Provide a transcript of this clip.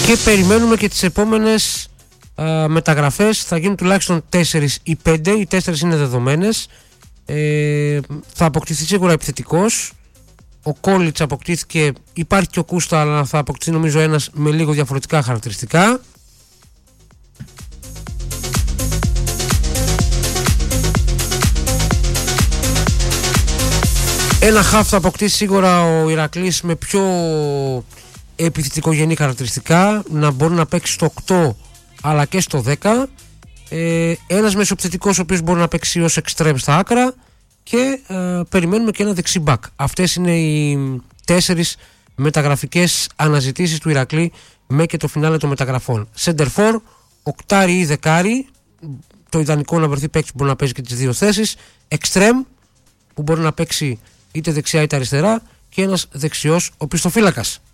Και περιμένουμε και τις επόμενες μεταγραφές. Θα γίνουν τουλάχιστον 4 ή 5. Οι 4 είναι δεδομένες. Θα αποκτηθεί σίγουρα επιθετικός. Ο Κόλιτς αποκτήθηκε, υπάρχει και ο Κούστα, αλλά θα αποκτηθεί νομίζω ένας με λίγο διαφορετικά χαρακτηριστικά. Ένα χαφ θα αποκτήσει σίγουρα ο Ηρακλής με πιο επιθετικογενή χαρακτηριστικά, να μπορεί να παίξει στο 8 αλλά και στο 10. Ένας μεσοεπιθετικός ο οποίος μπορεί να παίξει ως εξτρέμ στα άκρα και περιμένουμε και ένα δεξί μπακ. Αυτές είναι οι 4 μεταγραφικές αναζητήσεις του Ηρακλή με και το φινάλε των μεταγραφών. Σεντερφόρ, οκτάρι ή δεκάρι, το ιδανικό να βρεθεί παίκτης που μπορεί να παίζει και τις δύο θέσεις. Εξτρέμ που μπορεί να παίξει είτε δεξιά είτε αριστερά και ένας δεξιός οπισθοφύλακας.